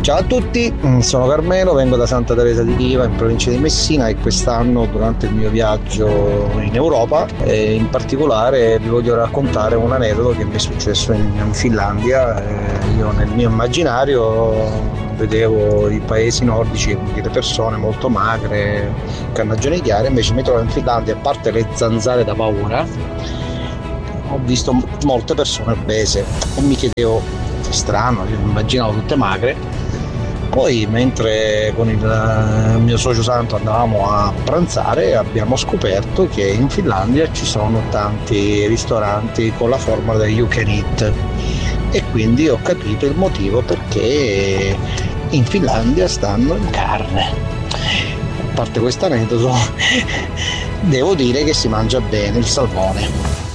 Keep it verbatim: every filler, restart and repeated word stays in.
Ciao a tutti, sono Carmelo, vengo da Santa Teresa di Riva in provincia di Messina e quest'anno durante il mio viaggio in Europa eh, in particolare vi voglio raccontare un aneddoto che mi è successo in, in Finlandia. Eh, io nel mio immaginario vedevo i paesi nordici con delle persone molto magre, carnagioni chiare, invece mi trovo in Finlandia, a parte le zanzare da paura, ho visto molte persone obese e mi chiedevo, è strano, io mi immaginavo tutte magre. Poi mentre con il mio socio santo andavamo a pranzare abbiamo scoperto che in Finlandia ci sono tanti ristoranti con la formula del You Can Eat e quindi ho capito il motivo perché in Finlandia stanno in carne. A parte questo aneddoto devo dire che si mangia bene il salmone.